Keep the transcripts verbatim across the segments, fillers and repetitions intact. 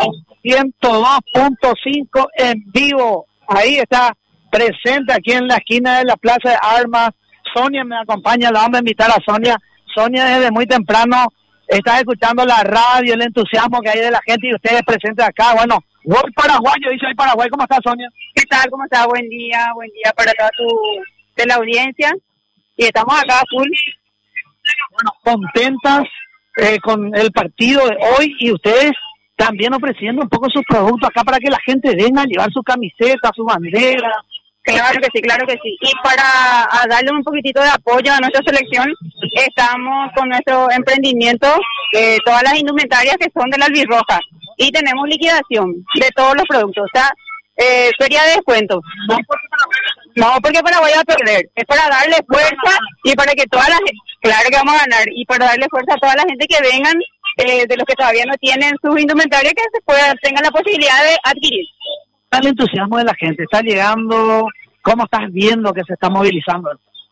ciento dos punto cinco en vivo. Ahí está presente aquí en la esquina de la Plaza de Armas. Sonia me acompaña, la vamos a invitar a Sonia. Sonia desde muy temprano está escuchando la radio, el entusiasmo que hay de la gente y ustedes presentes acá. Bueno, gol paraguayo, dice ahí Paraguay. ¿Cómo está, Sonia? ¿Qué tal? ¿Cómo está? Buen día, buen día para toda tu de la audiencia. Y estamos acá a full. Bueno, contentas eh, con el partido de hoy y ustedes también ofreciendo un poco sus productos acá para que la gente venga a llevar su camiseta, su bandera. Claro que sí, claro que sí. Y para a darle un poquitito de apoyo a nuestra selección, estamos con nuestro emprendimiento, eh, todas las indumentarias que son de la albirroja. Y tenemos liquidación de todos los productos. O sea, eh, feria de descuento. No porque, no porque Paraguay va a perder. Es para darle fuerza y para que toda la gente, claro que vamos a ganar, y para darle fuerza a toda la gente que vengan, eh, de los que todavía no tienen sus indumentarias, que se puedan, tengan la posibilidad de adquirir. El entusiasmo de la gente está llegando. ¿Cómo estás viendo que se está movilizando?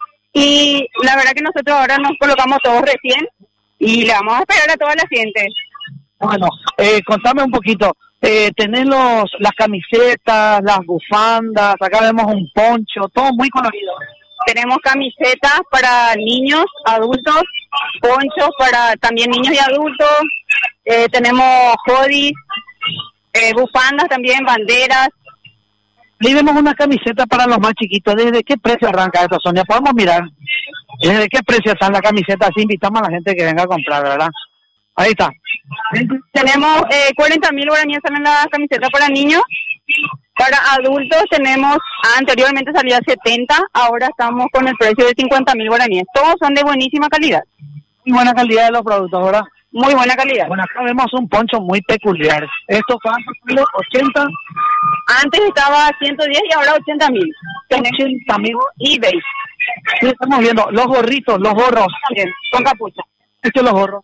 Y la verdad que nosotros ahora nos colocamos todos recién y le vamos a esperar a toda la gente. Bueno, eh, contame un poquito. Eh, tenés los, las camisetas, las bufandas, acá vemos un poncho, todo muy colorido. Tenemos camisetas para niños, adultos, ponchos para también niños y adultos, eh, tenemos hoodies, eh, bufandas también, banderas. Ahí vemos una camiseta para los más chiquitos. ¿Desde qué precio arranca esto, Sonia? Podemos mirar. ¿Desde qué precio están las camisetas? Así invitamos a la gente que venga a comprar, ¿verdad? Ahí está. Tenemos eh, cuarenta mil guaraníes en la camiseta para niños. Para adultos tenemos, anteriormente salía setenta, ahora estamos con el precio de cincuenta mil guaraníes. Todos son de buenísima calidad. Muy buena calidad de los productos, ¿verdad? Muy buena calidad. Bueno, acá vemos un poncho muy peculiar. ¿Esto cuánto kilo? ¿ochenta? Antes estaba a ciento diez y ahora ochenta mil. ochenta mil. eBay. Sí, estamos viendo los gorritos, los gorros. También, con capucha. Estos son los gorros.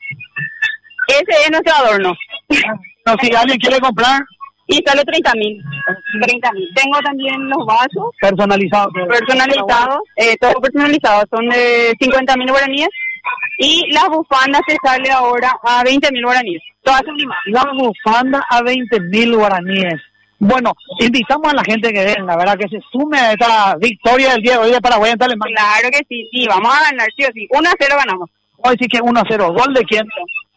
Ese es nuestro adorno. No, si alguien quiere comprar. Y sale treinta mil. treinta mil. Tengo también los vasos. Personalizados. Personalizados. Eh, todo personalizado. Son de cincuenta mil guaraníes. Y las bufandas se sale ahora a veinte mil guaraníes. Todas son limadas. Las bufandas a veinte mil guaraníes. Bueno, invitamos a la gente que venga, ¿verdad? Que se sume a esta victoria del día de hoy de Paraguay en Alemania. Claro que sí, sí, vamos a ganar, sí o sí. uno a cero ganamos. Hoy sí que uno a cero. ¿Gol de quién?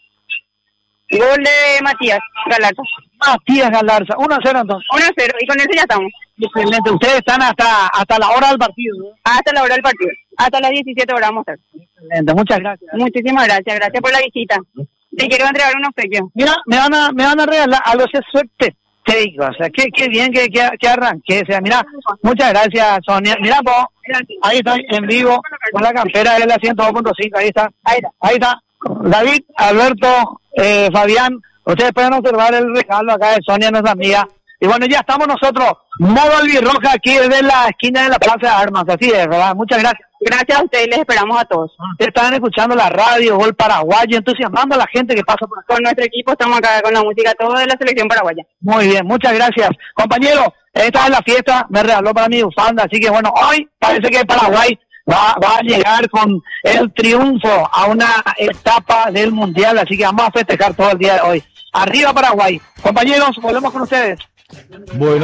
Gol de Matías Galarza. Matías Galarza. uno a cero entonces. uno a cero, y con eso ya estamos. Excelente. Ustedes están hasta hasta la hora del partido, ¿no? Hasta la hora del partido. Hasta las diecisiete horas vamos a estar. Excelente. Muchas gracias. Muchísimas gracias. Gracias por la visita. Te quiero entregar un obsequio. Mira, me van a me van a regalar algo de suerte. Te digo, o sea, qué, qué bien que, que, que arranqué. O sea, mira, muchas gracias, Sonia. Mira, vos, ahí está, en vivo, con la campera de la ciento dos punto cinco, ahí está. Ahí está. Ahí está. David, Alberto, eh, Fabián, ustedes pueden observar el regalo acá de Sonia, nuestra amiga. Y bueno, ya estamos nosotros, modo albirroja, aquí desde la esquina de la Plaza de Armas. Así es, ¿verdad? Muchas gracias. Gracias a ustedes, les esperamos a todos. Ustedes están escuchando la radio, Gol Paraguayo, entusiasmando a la gente que pasa por acá. Con nuestro equipo estamos acá con la música, todo de la selección paraguaya. Muy bien, muchas gracias. Compañero, esta es la fiesta, me regaló para mi bufanda, así que bueno, hoy parece que Paraguay va, va a llegar con el triunfo a una etapa del Mundial, así que vamos a festejar todo el día de hoy. Arriba Paraguay. Compañeros, volvemos con ustedes. Bueno.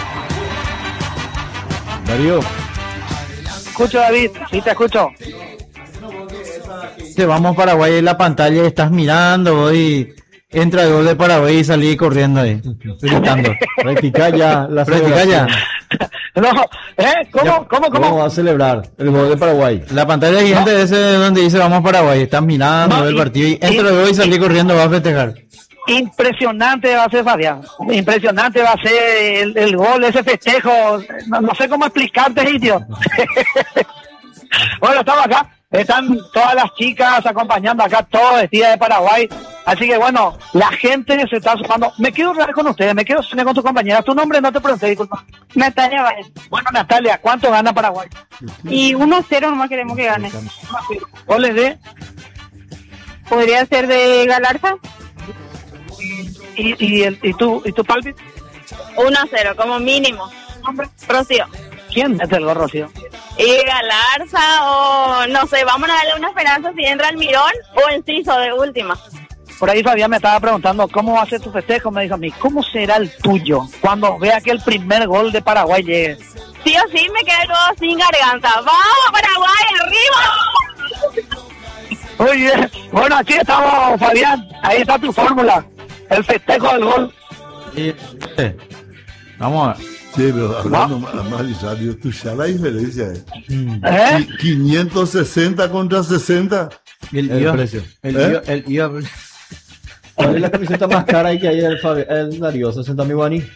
Darío. Escucho, David, sí te escucho. Te vamos Paraguay en la pantalla, estás mirando y entra el gol de Paraguay y salí corriendo ahí, gritando. Practica ya la Practica ya. No, ¿eh? ¿Cómo, ya, cómo, cómo? ¿Cómo va a celebrar el gol de Paraguay? La pantalla gigante no. Ese donde dice vamos Paraguay, estás mirando no, el partido y entra el gol y salí corriendo, va a festejar. Impresionante va a ser, Fabián. Impresionante va a ser el, el gol, ese festejo. No, no sé cómo explicarte, sitio. Bueno, estamos acá. Están todas las chicas acompañando acá, todas vestidas de Paraguay. Así que bueno, la gente se está sumando. Me quiero hablar con ustedes, me quiero subir con tus compañeras. Tu nombre no te pregunté, disculpa. Natalia Valle. Bueno, Natalia, ¿cuánto gana Paraguay? Y uno a cero nomás queremos que gane. ¿Goles de? ¿Podría ser de Galarza? ¿Y, y, el, y tú, y tu palpit? uno a cero, como mínimo. Rocío. ¿Quién es el gol, Rocío? Y Galarza o no sé, vamos a darle una esperanza si entra el Mirón o Enciso de última. por ahí Fabián me estaba preguntando cómo va a ser tu festejo. Me dijo a mí, ¿cómo será el tuyo cuando vea que el primer gol de Paraguay llegue? Sí o sí me quedo sin garganta. ¡Vamos, Paraguay, arriba! Muy bien. Bueno, así estamos, Fabián. Ahí está tu fórmula. El festejo del gol. Y, eh, vamos a ver. Sí, pero hablando más, más en serio, tú ya la diferencia es Mm. ¿Eh? Qui- quinientos sesenta contra sesenta. El, El I V A, precio. El, ¿Eh? I V A, el I V A. ¿Cuál es la camiseta más cara ahí que hay el, Fabi- el Darío? sesenta mil guaní.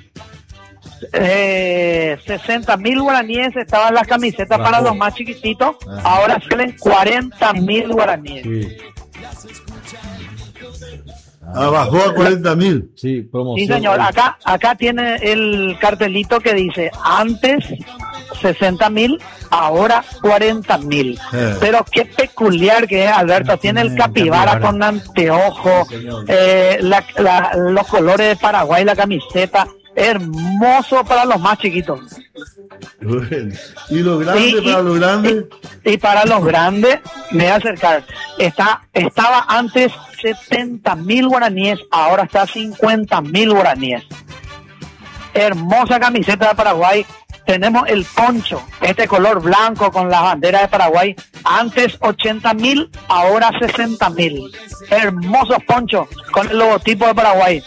Eh, sesenta mil guaraníes estaban las camisetas Bajó. para los más chiquititos. Ajá. Ahora salen cuarenta mil guaraníes. Sí. Ah, bajó a cuarenta mil. Sí, promoción. Sí, señor. Acá, acá tiene el cartelito que dice antes sesenta mil, ahora cuarenta mil. Eh. Pero qué peculiar que es, Alberto. Tiene el Mm, capibara capibara. con anteojo, Sí, señor. eh, la- la- los colores de Paraguay, la camiseta. Hermoso para los más chiquitos. Bueno. Y lo grande, Sí, y- para lo grande, Y para los grandes, me voy a acercar. Está, estaba antes setenta mil guaraníes, ahora está cincuenta mil guaraníes. Hermosa camiseta de Paraguay. Tenemos el poncho, este color blanco con la bandera de Paraguay. Antes ochenta mil, ahora sesenta mil. Hermosos ponchos con el logotipo de Paraguay.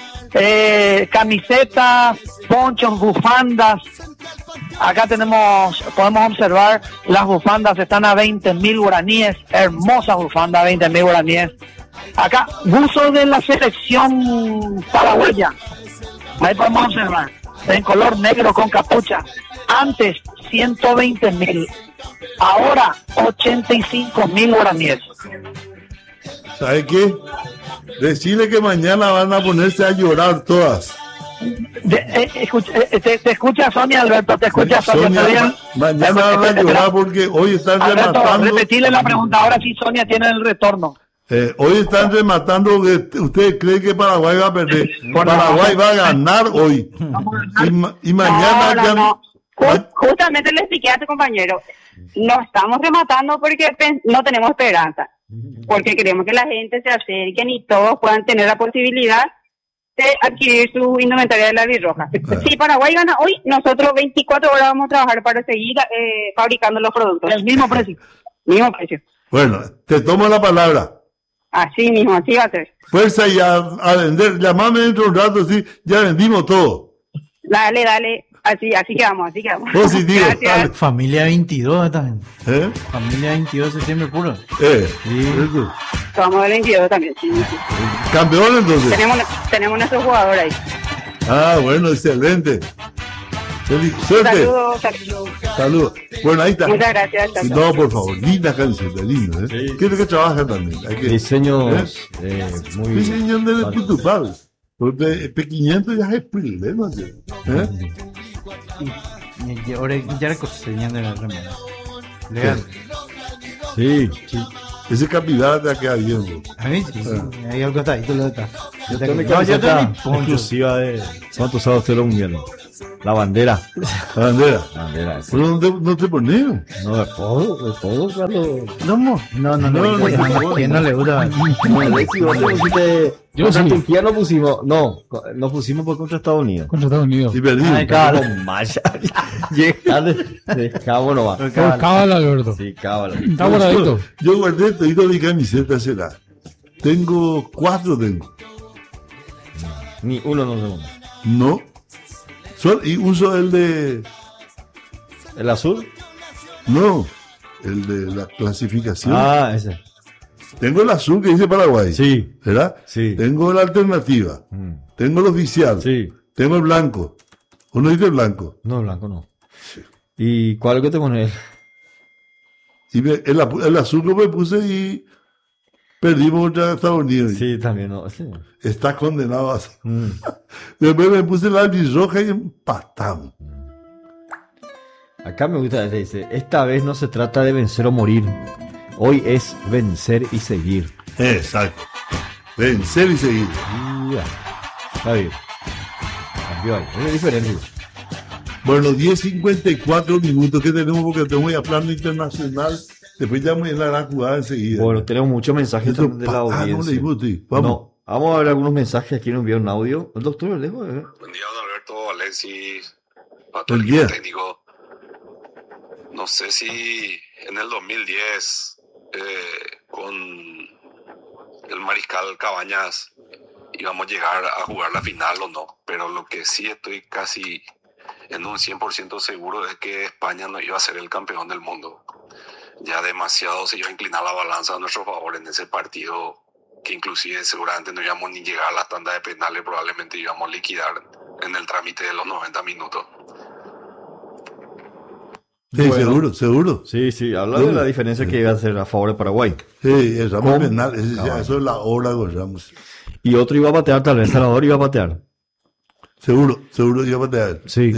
Eh, camisetas, ponchos, bufandas. Acá tenemos, podemos observar, las bufandas están a veinte mil guaraníes. Hermosas bufandas, veinte mil guaraníes. Acá, buzos de la selección paraguaya. Ahí podemos observar, en color negro con capucha. Antes, ciento veinte mil. Ahora, ochenta y cinco mil guaraníes. ¿sabe qué? Decirle que mañana van a ponerse a llorar todas. De- eh, escucha- eh, te, te escucha Sonia, Alberto, te escucha Sonia. Sonia, ¿está bien? ma- mañana van a Espera, llorar espera. porque hoy están Alberto, rematando. repetirle la pregunta. Ahora sí, Sonia tiene el retorno. Eh, hoy están rematando que ustedes creen que Paraguay va a perder. Por Paraguay favor. va a ganar hoy. Y, ma- y mañana no, ya- no, no. Ju- ma- Justamente le expliqué a tu compañero, no estamos rematando porque pen- no tenemos esperanza, porque queremos que la gente se acerque y todos puedan tener la posibilidad de adquirir su indumentaria de la albirroja. Si Paraguay gana hoy, nosotros veinticuatro horas vamos a trabajar para seguir eh, fabricando los productos. El mismo precio. Mismo precio. Bueno, te tomo la palabra. Así mismo, así va a ser. Fuerza y a, a vender. Llamame dentro de un rato, sí, ya vendimos todo. Dale, dale. Así, así quedamos, así quedamos. Positivo. Gracias. Familia veintidós también. ¿Eh? Familia veintidós de septiembre puro. Eh, Sí. eso. Somos del veintidós también. Sí, sí. Campeón entonces. Tenemos, tenemos nuestro jugador ahí. Ah, bueno, excelente. Feliz- Suerte. Saludos. saludos. Saludos. Bueno, ahí está. Muchas gracias. chao, chao. No, por favor, linda camiseta, lindo, ¿eh? Sí. Quiero que trabaje también. Hay que... Diseños eh, muy. Diseño de Putupal. Porque P quinientos ya es problema, ¿sí? ¿Eh? Y, y ahora ya recoseñan de la remera. Legal. Sí. Ese capibara te queda bien, bro. A mí sí, sí. Hay algo está ahí, tú lo estás. Yo Yo tengo mi tengo- no, yo tengo camiseta mi poncho. exclusiva de. ¿Cuántos sábados te lo mundial? La bandera. La bandera. La bandera. sí. ¿Pero no te, no te pones? No, de todo, de todo, Carlos. No, no, no, no, No, no, no, no. ¿quién no le gusta? No, Alexi, vos te pusiste. Yo Contra sí. Turquía no pusimos. No, no pusimos por contra Estados Unidos. Contra Estados Unidos. Y perdí. Ay, claro. Como Maya. Llega de, de cabo nomás. Por cábala, Alberto. Sí, cábala. Está guardadito. Yo guardé todo mi camiseta, será. Tengo cuatro, tengo. Ni uno no segundo. No. Sol- y uso el de. ¿El azul? No. El de la clasificación. Ah, ese. Tengo el azul que dice Paraguay. Sí. ¿Verdad? Sí. Tengo la alternativa. Mm. Tengo el oficial. Sí. Tengo el blanco. Uno dice el blanco. No, blanco no. ¿Y cuál es que te pones? Y me- el, apu- el azul lo me puse y perdimos contra Estados Unidos. Sí, también no. Sí. Está condenado a... Mm. Después me puse la roja y empatamos. Acá me gusta, dice, esta vez no se trata de vencer o morir. Hoy es vencer y seguir. Exacto. Vencer y seguir. Ya. Está bien. Cambió ahí. Es diferente. Bueno, diez cincuenta y cuatro minutos que tenemos porque tengo que ir a plano internacional. Después ya me la gran jugada enseguida. Bueno, tenemos muchos mensajes Esto también de la pa- ah, no audiencia. leímos, sí. Vamos. No, Vamos a ver algunos mensajes. Aquí nos envió un audio. El doctor Alejo, eh. Buen día, don Alberto, Alexis, para todo Buen el equipo día. técnico. No sé si en el dos mil diez, eh, con el mariscal Cabañas, íbamos a llegar a jugar la final o no. Pero lo que sí estoy casi en un cien por ciento seguro es que España no iba a ser el campeón del mundo. Ya demasiado se iba a inclinar la balanza a nuestro favor en ese partido, que inclusive seguramente no íbamos ni llegar a la tanda de penales, probablemente íbamos a liquidar en el trámite de los noventa minutos. Sí, Bueno. seguro, seguro. Sí, sí, habla de la diferencia que iba a ser a favor de Paraguay. Sí, el Ramos ¿Cómo? penal, ese- Caballo. eso es la hora de Ramos. Y otro iba a patear, tal vez Salvador iba a patear. Seguro, seguro iba a patear. Sí.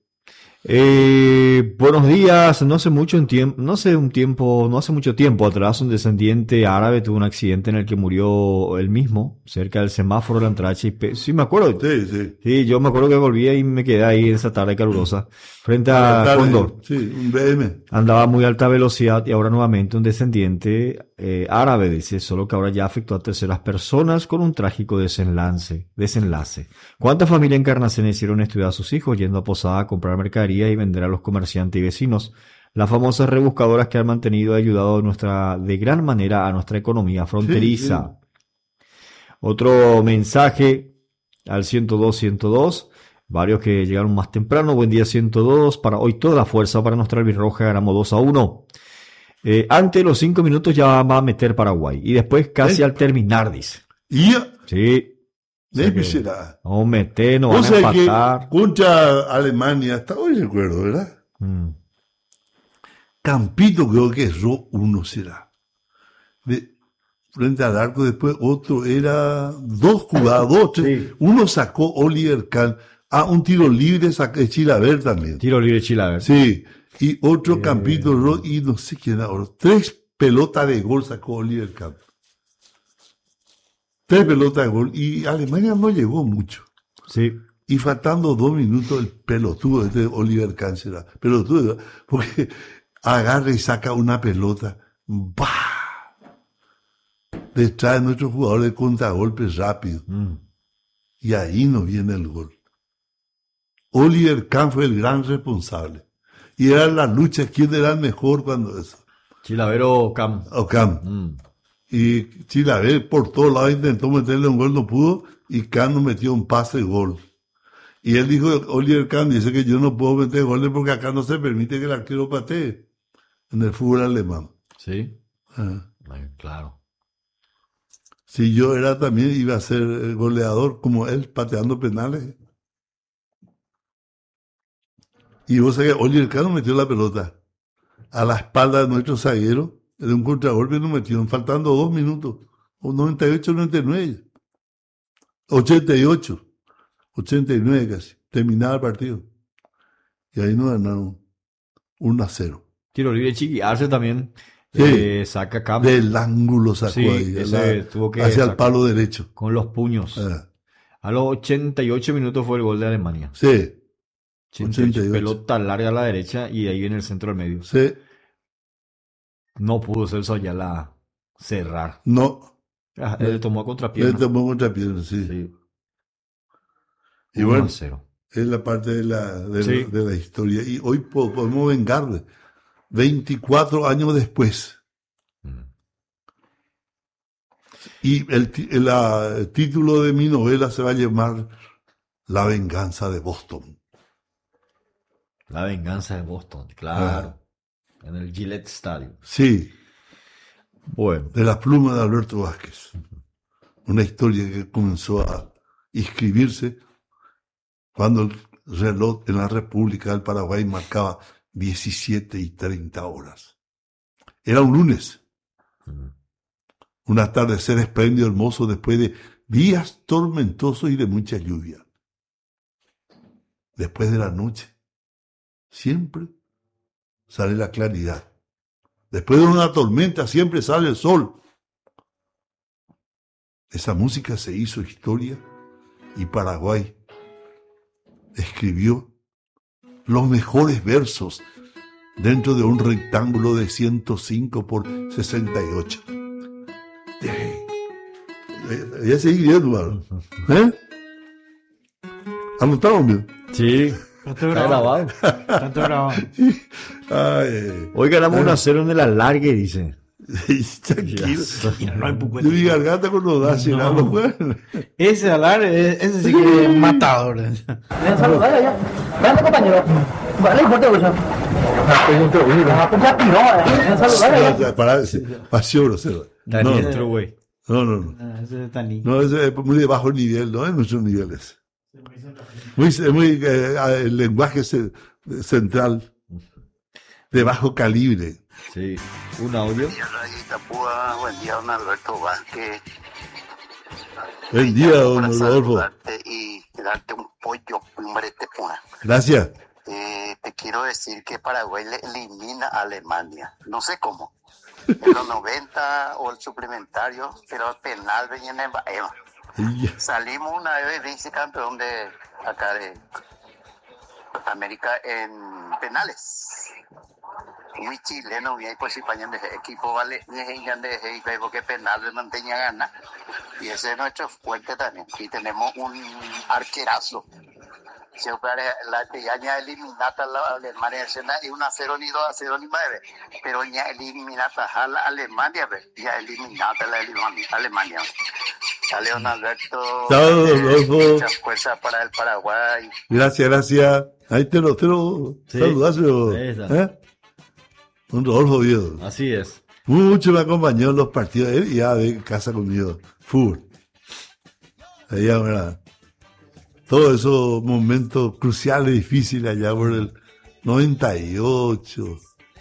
Eh, buenos días, no hace mucho en tiempo, no sé un tiempo, no hace mucho tiempo atrás un descendiente árabe tuvo un accidente en el que murió él mismo, cerca del semáforo de la entrada H I P. Sí, me acuerdo. Sí, sí. Sí, yo me acuerdo que volvía y me quedé ahí esa tarde calurosa, frente a Tarde, Cóndor. Sí, un B M. Andaba a muy alta velocidad y ahora nuevamente un descendiente eh, árabe, dice, solo que ahora ya afectó a terceras personas con un trágico desenlace. desenlace. ¿Cuántas familias encarnaciones hicieron estudiar a sus hijos yendo a Posada a comprar mercadería y vender a los comerciantes y vecinos? Las famosas rebuscadoras que han mantenido y ayudado nuestra, de gran manera a nuestra economía fronteriza. Otro mensaje al ciento dos ciento dos. Varios que llegaron más temprano. Buen día ciento dos. Para hoy toda la fuerza para nuestra albirroja. Ganamos dos a uno. Eh, antes de los cinco minutos ya va a meter Paraguay. Y después casi ¿Eh? al terminar, dice. Y ya, Sí. O sea de que será. vamos a meter, nos O van a sea que empatar. contra Alemania, hasta hoy recuerdo, ¿verdad? Mm. Campito creo que erró uno será. De, frente al arco, después otro era dos jugadas, dos, tres. Sí. Uno sacó Oliver Kahn a un tiro libre, saca de Chilaver también. Tiro libre Chilaver. Sí, y otro Eh. Campito erró y no sé quién ahora. Tres pelotas de gol sacó Oliver Kahn. Tres pelotas de gol y Alemania no llegó mucho. Sí. Y faltando dos minutos, el pelotudo este de Oliver Kahn será. Pelotudo, porque agarra y saca una pelota. ¡Bah! Detrás de nuestro jugador de contragolpe rápido. Mm. Y ahí no viene el gol. Oliver Kahn fue el gran responsable. Y era la lucha, quién era el mejor cuando eso. Chilavero Cam. O Kahn. Mm. Y Chilaver por todos lados intentó meterle un gol, no pudo. Y Kahn nos metió un pase gol. Y él dijo, Oliver Kahn dice que yo no puedo meter goles porque acá no se permite que el arquero patee en el fútbol alemán. Sí. Ah. Ay, claro. Si yo era también, iba a ser el goleador como él, pateando penales. Y vos sabés que Oliver Kahn nos metió la pelota a la espalda de nuestro zaguero, de un contragolpe nos metió, faltando dos minutos, o noventa y ocho, noventa y nueve, ochenta y ocho, ochenta y nueve casi, terminaba el partido. Y ahí nos ganaron uno a cero. Tiro libre Chiqui Arce también. Sí. Eh, saca Cam. Del ángulo sacó Sí, ahí, ese la- tuvo que hacia el sacar. palo derecho. Con los puños. Ah, A los ochenta y ocho minutos fue el gol de Alemania. sí, ochenta y ocho, ochenta y ocho. pelota larga a la derecha y ahí viene el centro del medio. sí, No pudo Celso Ayala cerrar. no, Ah, él tomó a le contrapierna. tomó contrapierna, sí. Sí. Y uno bueno, a cero. es la parte de la, de, Sí. la, de la historia. Y hoy po- podemos vengarle. veinticuatro años después. Mm. Y el, ti- la- el título de mi novela se va a llamar La venganza de Boston. La venganza de Boston, claro. En el Gillette Stadium. Sí, Bueno. de la pluma de Alberto Vázquez. Una historia que comenzó a inscribirse cuando el reloj en la República del Paraguay marcaba diecisiete y treinta horas. Era un lunes. Mm. Un atardecer espléndido, hermoso, después de días tormentosos y de mucha lluvia. Después de la noche, siempre sale la claridad. Después de una tormenta, siempre sale el sol. Esa música se hizo historia y Paraguay escribió los mejores versos dentro de un rectángulo de ciento cinco por sesenta y ocho. Eh, Ya seguí viendo, mano. ¿Eh? ¿Anotamos bien? Sí. Está Está grabado. Está todo grabado. Ay, Hoy ganamos uno a cero en el alargue, dice. tranquilo. No hay poco Yo mi garganta cuando da llenar los juegos. Ese alar, eh, ese sí que es matador. Ven a saludar allá. Ven, compañero. Vale, fuerte, güey. Ah, pues ya tiró, eh. Ven a saludar allá. Para, pasión grosero. Está No, diestro, güey. no, no, no. Ah, ese está lindo. No, ese es muy de bajo nivel, no es nuestros niveles. Muy, muy eh, el lenguaje ce- central de bajo calibre. Sí. Un audio. Buen día, Rayita Púa. Buen día, don Alberto Vázquez. Buen día, don Para Rodolfo. saludarte y darte un pollo, hombre, te pone. Gracias. Eh, te quiero decir que Paraguay le elimina a Alemania. No sé cómo. En los noventa o el suplementario, pero el penal venía en el Baeva. Salimos una vez vicecampeón de acá de América en penales. Muy chileno, y ahí pues si pañan de equipo vale, ni de porque penal de mantenía gana. Y ese es nuestro fuerte también. Aquí tenemos un arquerazo. Se opera la que ya ya eliminata la Alemania y una cero ni dos a cero ni nueve. Pero ya eliminata a la Alemania, ya eliminata la Alemania. Sale don Alberto. Chao, Rodolfo. Mucha fuerza para el Paraguay. Gracias, gracias. Ahí te lo, te lo Sí. saludas, pero, Esa. ¿eh? Un Rodolfo viejo. Así es. Mucho me acompañó en los partidos. Él ya de casa conmigo. Fútbol. Allá, ¿verdad? Todos esos momentos cruciales, difíciles allá por el noventa y ocho,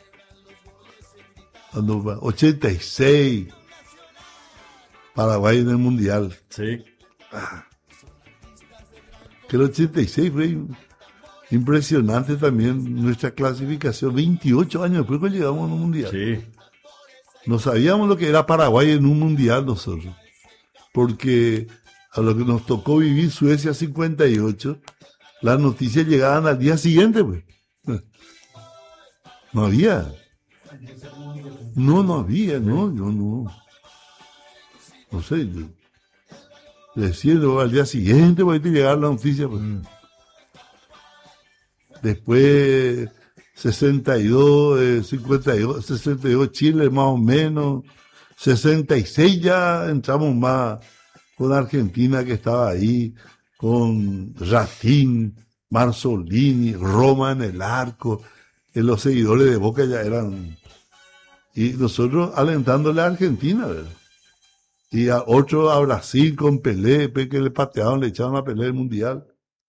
cuando, ochenta y seis, Paraguay en el Mundial. Sí. Que el ochenta y seis fue impresionante también nuestra clasificación. veintiocho años después que llegamos a un Mundial. Sí. No sabíamos lo que era Paraguay en un Mundial nosotros. Porque a lo que nos tocó vivir Suecia cincuenta y ocho, las noticias llegaban al día siguiente, pues. No había. No, no había, no, yo no. No sé, yo. Decía al día siguiente, pues, te llegar la noticia, pues. Mm. Después, sesenta y dos, eh, cincuenta y dos, sesenta y dos Chile más o menos. sesenta y seis ya entramos más con Argentina que estaba ahí, con Ratín, Marzolini, Roma en el arco, que los seguidores de Boca ya eran, y nosotros alentándole a Argentina, ¿verdad? Y a otro a Brasil con Pelé, Pelé que le pateaban, le echaban a Pelé el Mundial.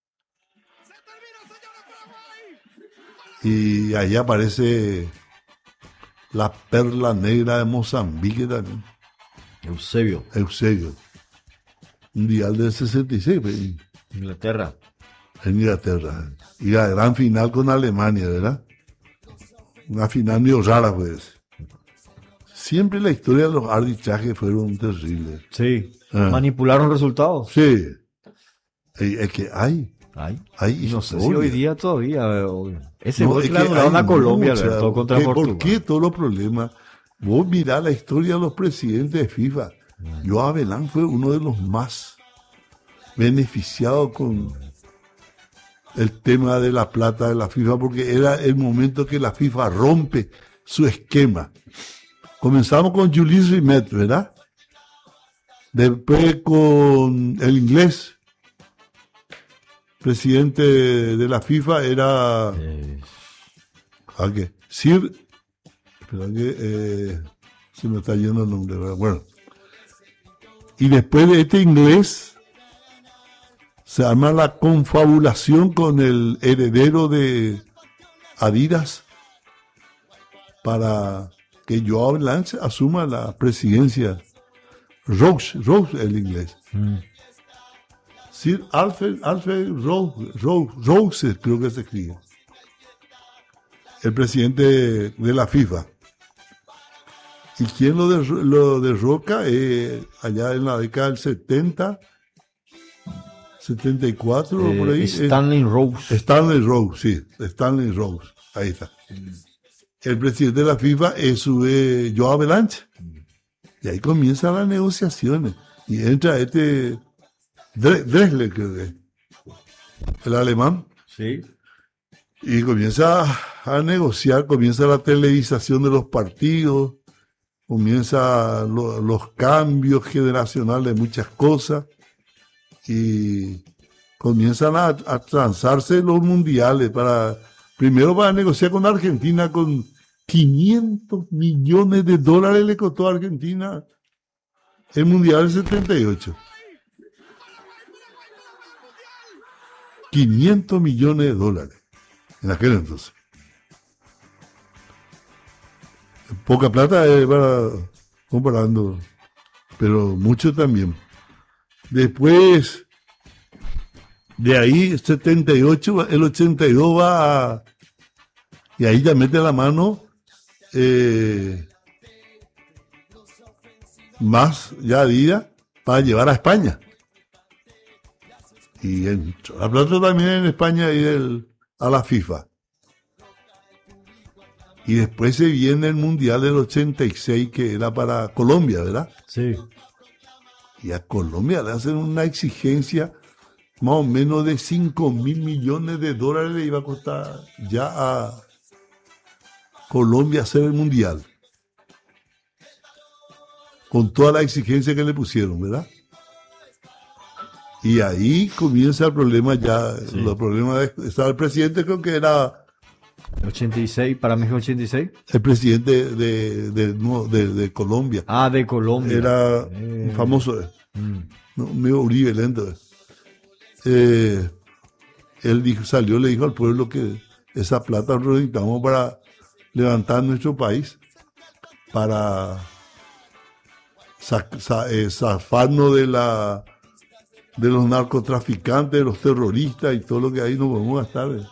Y ahí aparece la perla negra de Mozambique también, Eusebio. Eusebio. Mundial del sesenta y seis, pues, Inglaterra. en Inglaterra. Y la gran final con Alemania, ¿verdad? Una final medio rara, pues. Siempre la historia de los arbitrajes fueron terribles. Sí. Ah. Manipularon resultados. Sí. Eh, Es que hay, Ay. hay No sé si historia. hoy día todavía. eh, hoy- Ese No, gol es que le que anularon hay a Colombia, mucha- Alberto, contra ¿qué- Portugal. ¿Por qué todos los problemas? Vos mirá la historia de los presidentes de FIFA. Joao Belán fue uno de los más beneficiados con el tema de la plata de la FIFA, porque era el momento que la FIFA rompe su esquema. Comenzamos con Julius Rimet, ¿verdad? Después con el inglés, presidente de la FIFA, era... Eh, ¿A qué? Sir, espera que eh, se me está yendo el nombre, ¿verdad? Bueno. Y después de este inglés, se arma la confabulación con el heredero de Adidas para que Joao Lance asuma la presidencia. Rose, Rose el inglés. mm, Sir Alfred, Alfred Rose, Rose, Rose, creo que se escribe. El presidente de la FIFA. ¿Y quién lo, derro- lo derroca? Eh, allá en la década del setenta, setenta y cuatro, eh, por ahí. eh, Stanley Rose. Stanley Rose, sí, Stanley Rose, ahí está. El presidente de la FIFA es eh, Joao Belanche. Y ahí comienzan las negociaciones. Y entra este Drexler, creo que es, el alemán. Sí. Y comienza a negociar, comienza la televisación de los partidos, comienza lo, los cambios generacionales de muchas cosas y comienzan a, a transarse los mundiales para, primero para negociar con Argentina con quinientos millones de dólares le costó a Argentina el mundial del setenta y ocho. quinientos millones de dólares en aquel entonces. Poca plata eh, para comparando, pero mucho también. Después de ahí, setenta y ocho, el ochenta y dos va a, y ahí ya mete la mano eh, más ya Adidas para llevar a España. Y entró la plata también en España y el, a la FIFA. Y después se viene el Mundial del ochenta y seis, que era para Colombia, ¿verdad? Sí. Y a Colombia le hacen una exigencia más o menos de cinco mil millones de dólares le iba a costar ya a Colombia hacer el Mundial. Con toda la exigencia que le pusieron, ¿verdad? Y ahí comienza el problema ya, sí. Los problemas de, estaba el presidente, creo que era... ochenta y seis, para México ochenta y seis. El presidente de, de, de, de, de Colombia. Ah, de Colombia. Era eh. famoso. Mm. No, medio Uribe lento. Eh, él dijo, salió, le dijo al pueblo que esa plata lo necesitamos para levantar nuestro país, para sa, sa, eh, zafarnos de la de los narcotraficantes, de los terroristas y todo lo que ahí nos podemos gastar. ¿eh?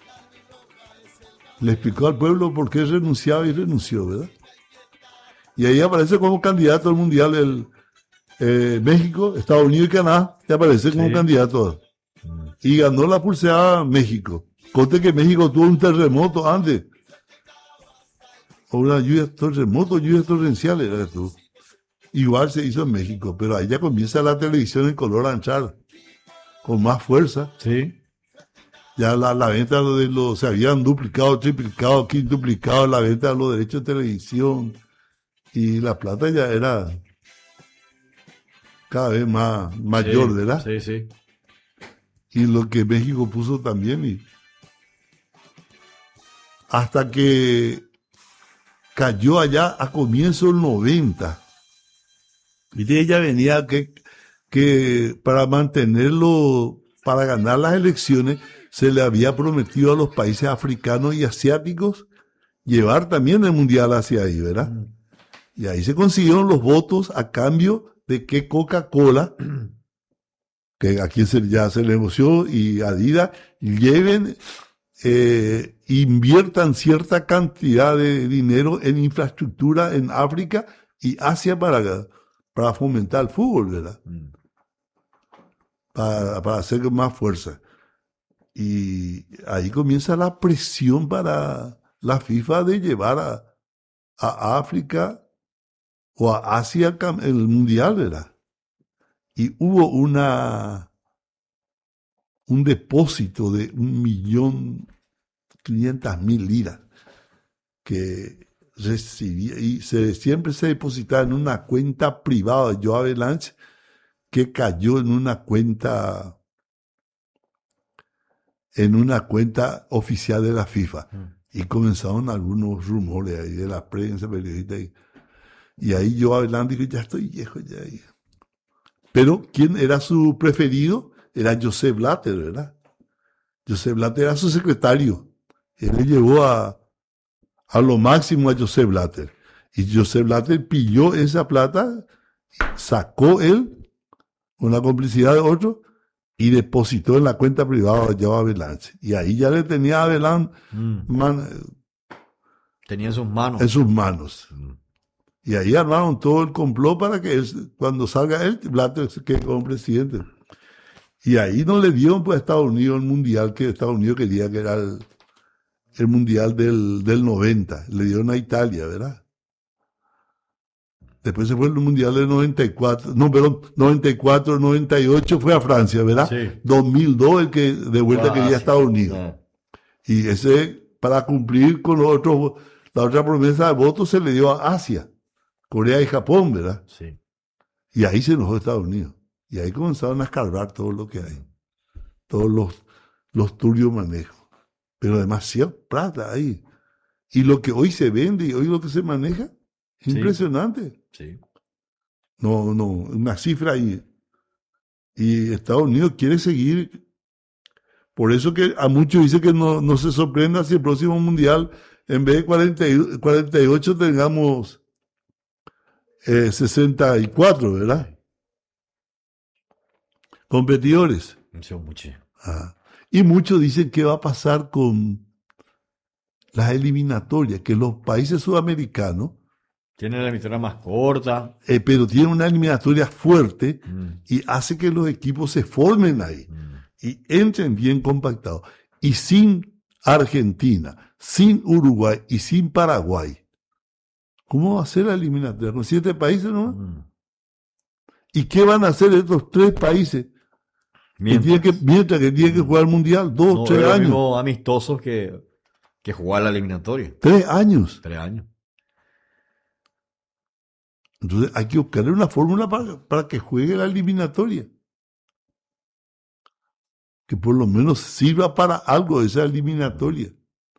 Le explicó al pueblo por qué renunciaba y renunció, ¿verdad? Y ahí aparece como candidato al Mundial el eh, México, Estados Unidos y Canadá, y aparece como sí. candidato. Y ganó la pulseada México. Conte que México tuvo un terremoto antes. O una lluvia, terremoto, lluvias torrenciales, era esto. Igual se hizo en México, pero ahí ya comienza la televisión en color a entrar, con más fuerza. Sí. Ya la, la venta de los, se habían duplicado, triplicado, quintuplicado la venta de los derechos de televisión. Y la plata ya era cada vez más mayor, sí, ¿verdad? Sí, sí. Y lo que México puso también. Y hasta que cayó allá a comienzos del noventa. Viste, ella venía que, que para mantenerlo, para ganar las elecciones, se le había prometido a los países africanos y asiáticos llevar también el mundial hacia ahí, ¿verdad? Mm. Y ahí se consiguieron los votos a cambio de que Coca-Cola, que aquí se, ya se le negoció, y Adidas, lleven, eh, inviertan cierta cantidad de dinero en infraestructura en África y Asia para, para fomentar el fútbol, ¿verdad? Mm. Para, para hacer más fuerza. Y ahí comienza la presión para la FIFA de llevar a, a África o a Asia el mundial, ¿verdad? Y hubo una un depósito de un millón quinientas mil liras que recibía y se, siempre se depositaba en una cuenta privada de Joe Avalanche que cayó en una cuenta en una cuenta oficial de la FIFA. Mm. Y comenzaron algunos rumores ahí de la prensa, periodistas. Y, y ahí yo hablando, digo, ya estoy viejo ya. Pero, ¿quién era su preferido? Era Joseph Blatter, ¿verdad? Joseph Blatter era su secretario. Él le llevó a, a lo máximo a Joseph Blatter. Y Joseph Blatter pilló esa plata, sacó él, con la complicidad de otro, y depositó en la cuenta privada de Joe Avalanche. Y ahí ya le tenía a Avalanche mm. man, tenía en sus manos. En sus manos. Mm. Y ahí armaron todo el complot para que él, cuando salga él, Blatter se quede como presidente. Y ahí no le dieron pues a Estados Unidos el mundial que Estados Unidos quería, que era el, el mundial del, del noventa. Le dieron a Italia, ¿verdad? Después se fue el Mundial de noventa y cuatro, no, perdón, noventa y cuatro, noventa y ocho fue a Francia, ¿verdad? Sí. dos mil dos el que de vuelta Ah, quería sí. a Estados Unidos. Ah. Y ese, para cumplir con los otros, la otra promesa de votos se le dio a Asia, Corea y Japón, ¿verdad? Sí. Y ahí se enojó Estados Unidos. Y ahí comenzaron a escarbar todo lo que hay. Todos los, los turbios manejos. Pero demasiada plata ahí. Y lo que hoy se vende y hoy lo que se maneja, es Sí. impresionante. Sí. No, no, una cifra ahí. Y Estados Unidos quiere seguir. Por eso que a muchos dicen que no, no se sorprenda si el próximo mundial, en vez de cuarenta y, cuarenta y ocho, tengamos eh, sesenta y cuatro, ¿verdad? Competidores. Son muchos. Ah. Y muchos dicen que va a pasar con las eliminatorias, que los países sudamericanos, Tiene la mitad más corta. eh, pero tienen una eliminatoria fuerte Mm. y hace que los equipos se formen ahí Mm. y entren bien compactados. Y sin Argentina, sin Uruguay y sin Paraguay, ¿cómo va a ser la eliminatoria? ¿Con siete países no? Mm. ¿Y qué van a hacer estos tres países? Que Mientras, tienen que, mientras que tienen que jugar el mundial, dos, no, tres es lo años. mismo amistosos que, que jugar la eliminatoria. Tres años. Tres años. Entonces hay que buscar una fórmula para, para que juegue la eliminatoria. Que por lo menos sirva para algo esa eliminatoria.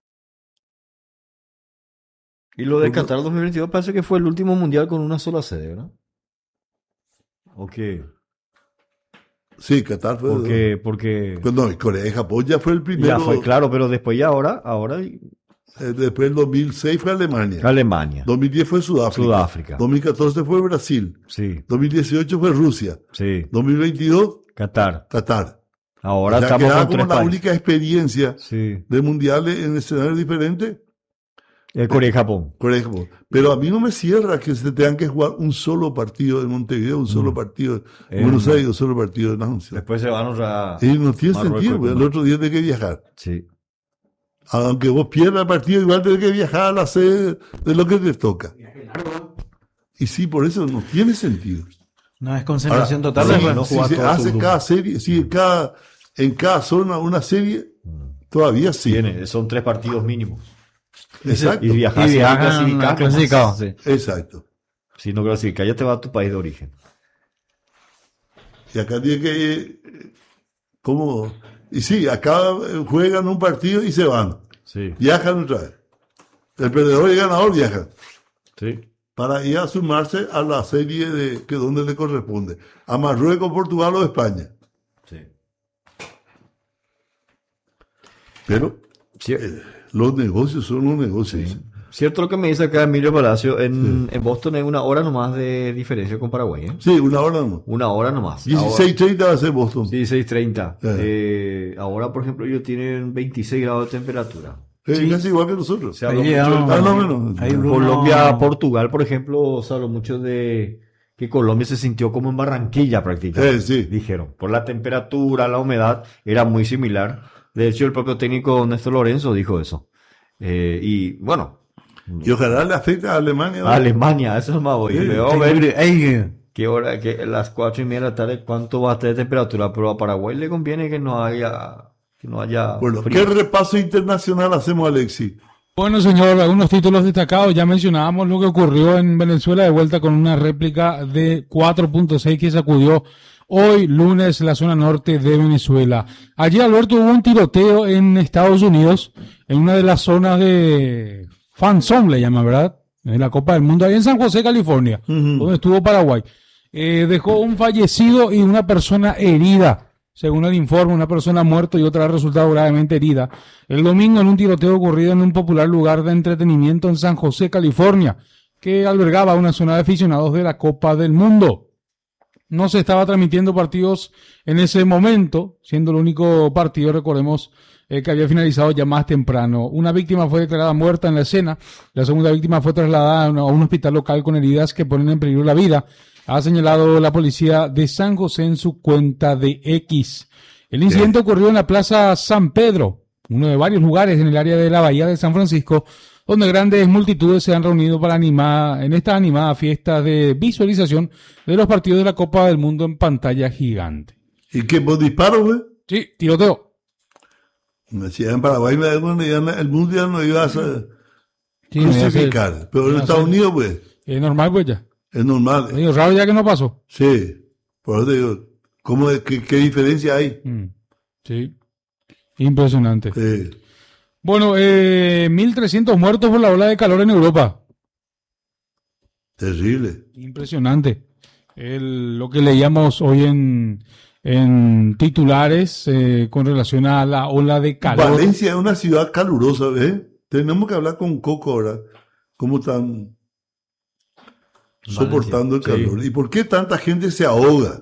Y lo de Porque- Qatar dos mil veintidós parece que fue el último mundial con una sola sede, ¿verdad? ¿O qué? Sí, Qatar fue. Porque, porque Pues no, y Corea y Japón ya fue el primero. ya fue claro, pero después ya ahora, ahora eh, después del dos mil seis fue Alemania. Alemania, dos mil diez fue Sudáfrica. Sudáfrica, dos mil catorce fue Brasil. sí, dos mil dieciocho fue Rusia. sí, dos mil veintidós, Qatar. Qatar. Ahora O sea, estamos quedaba con tres como la países. única experiencia Sí, de mundiales en escenarios diferentes. el Corea y Japón. Corea y Japón. Pero a mí no me cierra que se tengan que jugar un solo partido en Montevideo, un solo Mm. partido en Eh, Buenos Aires, un solo partido en Asunción. Después se van otra. Y no tiene Marruecos sentido, y porque el Cuba. otro día tenés que viajar. Sí, Aunque vos pierdas el partido, igual tenés que viajar a la sede de lo que te toca. Y sí, por eso no tiene sentido. No es concentración Ahora, total. si- después. no si juega se todo hace tu- cada serie, si en cada, en cada zona una serie, todavía sí. tiene, son tres partidos mínimos. Exacto. Y viajar Y sin viajan clasificar, a clasificado, sí. Exacto. Si no clasificas, ya te va a tu país de origen. Y acá tiene que, eh, ¿cómo? Y sí, acá eh, juegan un partido y se van. Sí, Viajan otra vez. El perdedor y el ganador viajan sí. para ir a sumarse a la serie de que donde le corresponde. A Marruecos, Portugal o España. sí. Pero Cier- eh, los negocios son los negocios. Cierto lo que me dice acá Emilio Palacio, en, en Boston hay una hora nomás de diferencia con Paraguay, ¿eh? Sí, una hora no. Una hora nomás. dieciséis treinta va a ser Boston. Ahora- dieciséis treinta. Eh. Eh, ahora, por ejemplo, ellos tienen veintiséis grados de temperatura. Es casi igual que nosotros. Se habló Ahí mucho llegaron- del- Ah, no, menos. Ahí Bruno- Colombia, Portugal, por ejemplo, se habló mucho de que Colombia se sintió como en Barranquilla prácticamente. Eh, sí. Dijeron, por la temperatura, la humedad, era muy similar. De hecho, el propio técnico Néstor Lorenzo dijo eso. Eh, y bueno, Y ojalá le afecte a Alemania. a Alemania, eso es más voy. Sí, Luego a ver Ey, qué hora, que a las cuatro y media de la tarde, cuánto va a estar de temperatura, pero a Paraguay le conviene que no haya, que no haya Bueno, frío. ¿qué repaso internacional hacemos, Alexi? Bueno, señor, algunos títulos destacados. Ya mencionábamos lo que ocurrió en Venezuela de vuelta con una réplica de cuatro punto seis que sacudió hoy, lunes, la zona norte de Venezuela. Allí, Alberto, hubo un tiroteo en Estados Unidos, en una de las zonas de Fan Zone, le llaman, ¿verdad? En la Copa del Mundo, ahí en San José, California, donde estuvo Paraguay. Eh, dejó un fallecido y una persona herida. Según el informe, una persona muerta y otra ha resultado gravemente herida el domingo en un tiroteo ocurrido en un popular lugar de entretenimiento en San José, California, que albergaba una zona de aficionados de la Copa del Mundo. No se estaba transmitiendo partidos en ese momento, siendo el único partido, recordemos, eh, que había finalizado ya más temprano. Una víctima fue declarada muerta en la escena, la segunda víctima fue trasladada a, una- a un hospital local con heridas que ponen en peligro la vida, ha señalado la policía de San José en su cuenta de X. El incidente ocurrió en la Plaza San Pedro, uno de varios lugares en el área de la Bahía de San Francisco, donde grandes multitudes se han reunido para animar en esta animada fiesta de visualización de los partidos de la Copa del Mundo en pantalla gigante. ¿Y qué? ¿Vos disparos, güey? Sí, tiroteo. Si en Paraguay el mundo ya no iba a ser Sí, crucificar, hace, pero en hace, Estados Unidos, pues. Es normal, pues ya. Es normal. Medio raro ya que no pasó. Sí, por eso digo, ¿cómo, qué, qué diferencia hay? Mm, sí, impresionante. Sí. Bueno, eh, mil trescientos muertos por la ola de calor en Europa. Terrible. Impresionante. El, lo que leíamos hoy en, en titulares eh, con relación a la ola de calor. Valencia es una ciudad calurosa, ¿ves? Tenemos que hablar con Coco ahora. ¿Cómo están soportando el calor? Sí. ¿Y por qué tanta gente se ahoga?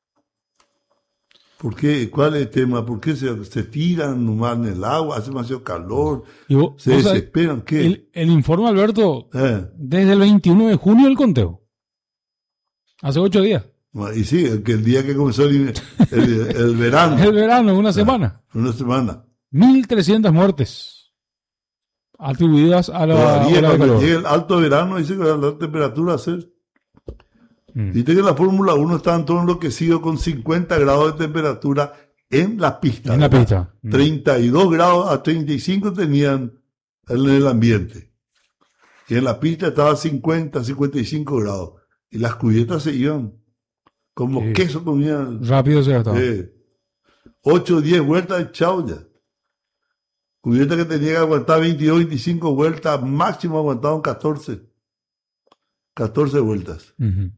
¿Por qué? ¿Cuál es el tema? ¿Por qué se, se tiran nomás en el agua? Hace demasiado calor. ¿Y vos, se vos desesperan. ¿Qué? El, el informe, Alberto, eh. desde el veintiuno de junio el conteo. Hace ocho días. Y sí, que el día que comenzó el, el, el verano. El verano, una semana. Una semana. mil trescientas muertes atribuidas a la Todavía ola de cuando calor. llegue el alto verano, dice que la temperatura va a ser. Mm. Viste que la Fórmula uno estaban todos enloquecidos con cincuenta grados de temperatura en la pista. En la ¿verdad? pista. Mm. treinta y dos grados a treinta y cinco tenían en el ambiente. Y en la pista estaba cincuenta, cincuenta y cinco grados. Y las cubiertas se iban como Sí. queso comían. Rápido se gastaba. Eh, ocho o diez vueltas, chao ya. Cubierta que tenía que aguantar veintidós, veinticinco vueltas, máximo aguantaban catorce. catorce vueltas. Uh-huh.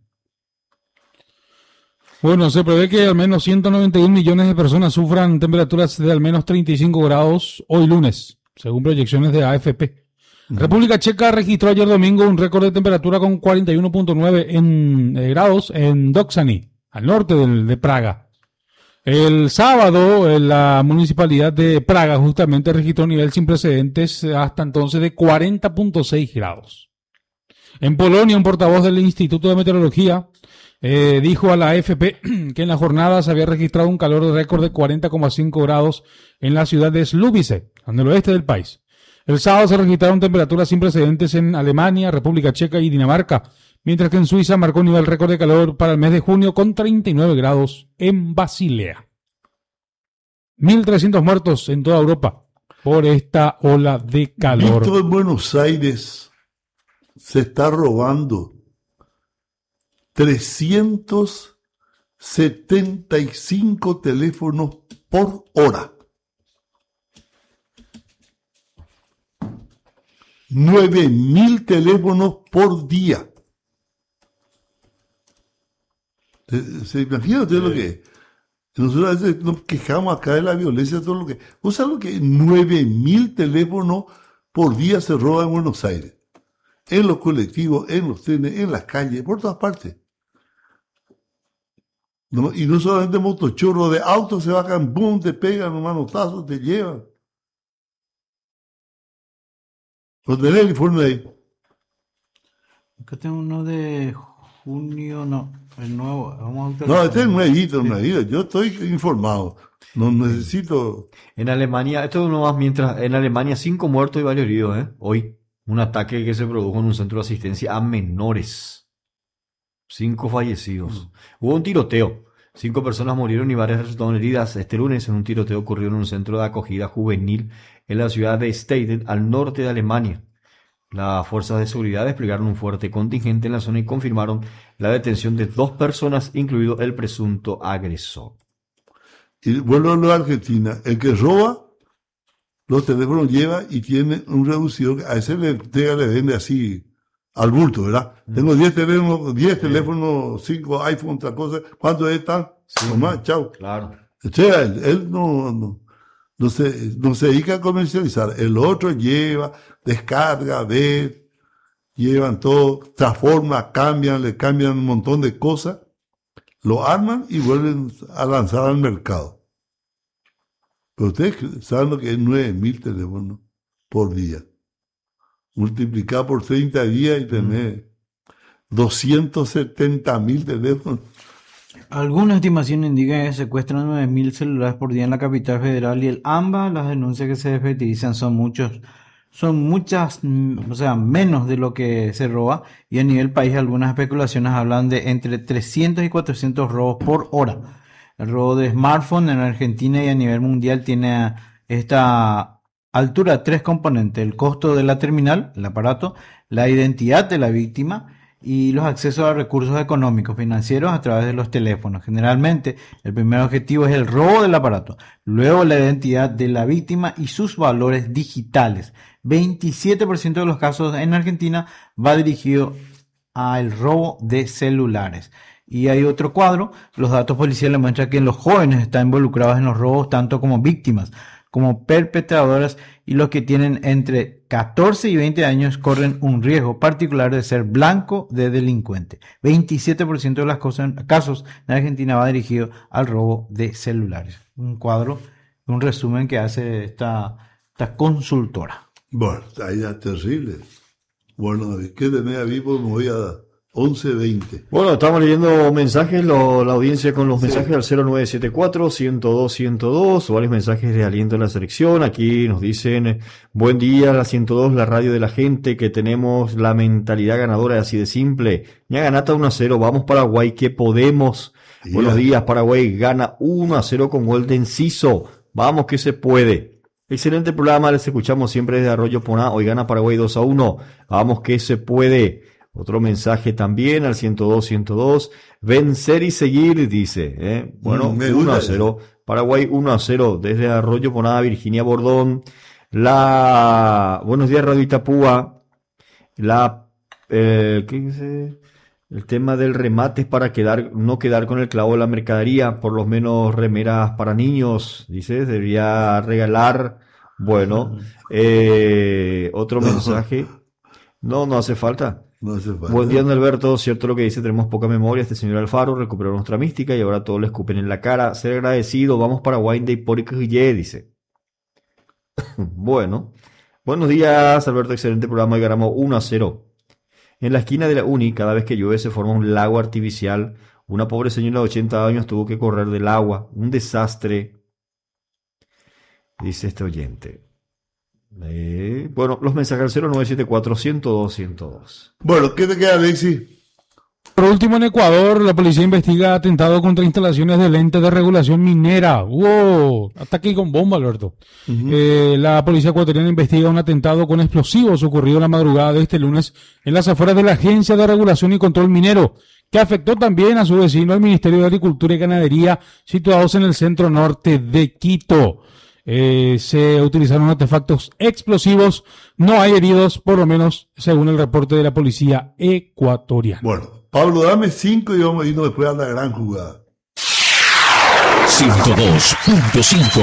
Bueno, se prevé que al menos ciento noventa y un millones de personas sufran temperaturas de al menos treinta y cinco grados hoy lunes, según proyecciones de A F P. Uh-huh. República Checa registró ayer domingo un récord de temperatura con cuarenta y uno punto nueve en, eh, grados en Doksany, al norte del, de Praga. El sábado, la municipalidad de Praga justamente registró un nivel sin precedentes hasta entonces de cuarenta punto seis grados. En Polonia, un portavoz del Instituto de Meteorología eh, dijo a la A F P que en la jornada se había registrado un calor de récord de cuarenta coma cinco grados en la ciudad de Slubice, en el oeste del país. El sábado se registraron temperaturas sin precedentes en Alemania, República Checa y Dinamarca, mientras que en Suiza marcó un nivel récord de calor para el mes de junio con treinta y nueve grados en Basilea. mil trescientos muertos en toda Europa por esta ola de calor. Visto en Buenos Aires se está robando trescientos setenta y cinco teléfonos por hora. nueve mil teléfonos por día. ¿Se, se imagina usted lo que es? Nosotros a veces nos quejamos acá de la violencia, todo lo que... ¿Vos sabés lo que es? nueve mil teléfonos por día se roban en Buenos Aires. En los colectivos, en los trenes, en las calles, por todas partes. No, y no solamente motochorros, de autos se bajan, boom, te pegan un manotazos, te llevan. ¿Lo tenés el informe ahí? Acá tengo uno de junio, no, el nuevo. Vamos a no, este es nuevito, nuevito. Yo estoy informado. No necesito. En Alemania, esto es nomás mientras. En Alemania, cinco muertos y varios heridos, ¿eh? Hoy. Un ataque que se produjo en un centro de asistencia a menores. Cinco fallecidos. Mm. Hubo un tiroteo. Cinco personas murieron y varias resultaron heridas este lunes en un tiroteo ocurrido en un centro de acogida juvenil en la ciudad de Steyden, al norte de Alemania. Las fuerzas de seguridad desplegaron un fuerte contingente en la zona y confirmaron la detención de dos personas, incluido el presunto agresor. Y vuelvo a lo de Argentina. El que roba los teléfonos lleva y tiene un reducido. A ese le, le vende así al bulto, ¿verdad? Mm. Tengo diez teléfonos, diez sí. teléfonos, cinco iPhone, otra cosa. ¿Cuántos están? Sí, nomás, chao. Claro. O sea, él, él no, no, no, se, no se dedica a comercializar. El otro lleva, descarga, ve, llevan todo, transforma, cambian, le cambian un montón de cosas, lo arman y vuelven a lanzar al mercado. Pero ustedes saben lo que es nueve mil teléfonos por día. Multiplicado por treinta días y tener mm. doscientos setenta mil teléfonos. Algunas estimaciones indican que secuestran nueve mil celulares por día en la capital federal y el AMBA. Las denuncias que se desfetirizan son muchos son muchas, o sea, menos de lo que se roba, y a nivel país algunas especulaciones hablan de entre trescientos y cuatrocientos robos por hora. El robo de smartphone en Argentina y a nivel mundial tiene esta altura tres componentes: el costo de la terminal, el aparato, la identidad de la víctima y los accesos a recursos económicos financieros a través de los teléfonos. Generalmente el primer objetivo es el robo del aparato, luego la identidad de la víctima y sus valores digitales. veintisiete por ciento de los casos en Argentina va dirigido al robo de celulares. Y hay otro cuadro: los datos policiales muestran que los jóvenes están involucrados en los robos tanto como víctimas como perpetradoras, y los que tienen entre catorce y veinte años corren un riesgo particular de ser blanco de delincuente. veintisiete por ciento de los casos en Argentina va dirigido al robo de celulares. Un cuadro, un resumen que hace esta, esta consultora. Bueno, ahí es terrible. Bueno, ¿qué tenés ahí? Pues me voy a once veinte. Bueno, estamos leyendo mensajes, lo, la audiencia con los mensajes sí. Al cero nueve siete cuatro, ciento dos, ciento dos, varios mensajes de aliento en la selección. Aquí nos dicen: buen día, la ciento dos, la radio de la gente, que tenemos la mentalidad ganadora, así de simple. Ya ganata uno a cero, vamos Paraguay, que podemos. Yeah. Buenos días, Paraguay gana uno a cero con gol de Enciso. Vamos que se puede. Excelente programa, les escuchamos siempre desde Arroyo Poná. Hoy gana Paraguay dos a uno. Vamos que se puede. Otro mensaje también al ciento dos, ciento dos. Vencer y seguir, dice. ¿eh? Bueno, mm, uno a cero. Paraguay uno a cero. Desde Arroyo Poná, Virginia Bordón. La... Buenos días, Radio Itapúa. La... Eh, ¿Qué dice? El tema del remate es para quedar, no quedar con el clavo de la mercadería. Por lo menos remeras para niños, dice. Debería regalar. Bueno, eh, otro mensaje. No, no hace falta. No hace falta. Buen día, don Alberto. Cierto lo que dice, tenemos poca memoria. Este señor Alfaro recuperó nuestra mística y ahora todos le escupen en la cara. Ser agradecido. Vamos Paraguay de Hipórico Guille, dice. Bueno. Buenos días, Alberto. Excelente programa. Y ganamos uno a cero. En la esquina de la Uni, cada vez que llueve se forma un lago artificial. Una pobre señora de ochenta años tuvo que correr del agua. Un desastre. Dice este oyente. Eh, bueno, los mensajes al cero nueve siete cuatro, ciento dos, ciento dos. Bueno, ¿qué te queda, Alexis? Por último, en Ecuador, la policía investiga atentado contra instalaciones del ente de regulación minera. ¡Wow! Ataque con bomba, Alberto. Uh-huh. Eh, la policía ecuatoriana investiga un atentado con explosivos ocurrido la madrugada de este lunes en las afueras de la Agencia de Regulación y Control Minero, que afectó también a su vecino, el Ministerio de Agricultura y Ganadería, situados en el centro norte de Quito. Eh, se utilizaron artefactos explosivos, no hay heridos, por lo menos según el reporte de la policía ecuatoriana. Bueno, Pablo, dame cinco y vamos a irnos después a la gran jugada. ciento dos punto cinco.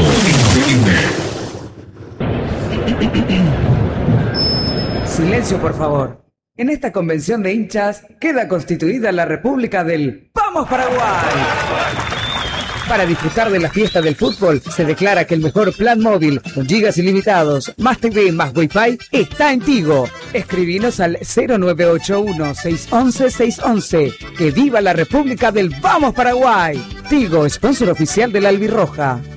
Silencio, por favor. En esta convención de hinchas queda constituida la República del ¡Vamos Paraguay! Para disfrutar de la fiesta del fútbol, se declara que el mejor plan móvil, con gigas ilimitados, más T V, más Wi-Fi, está en Tigo. Escribinos al cero nueve ocho uno, seis uno uno, seis uno uno. ¡Que viva la República del Vamos Paraguay! Tigo, sponsor oficial de la Albirroja.